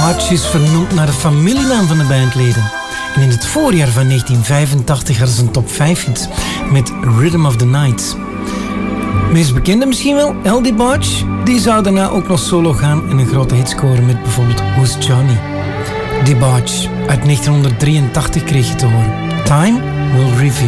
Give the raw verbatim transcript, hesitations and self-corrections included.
Debauch is vernoemd naar de familienaam van de bandleden. En in het voorjaar van negentien vijfentachtig hadden ze een top vijf hit met Rhythm of the Night. Meest bekende misschien wel, L. Debauch. Die zou daarna ook nog solo gaan en een grote hit scoren met bijvoorbeeld Who's Johnny. Debauch uit negentien drieëntachtig kreeg je te horen. Time Will Reveal.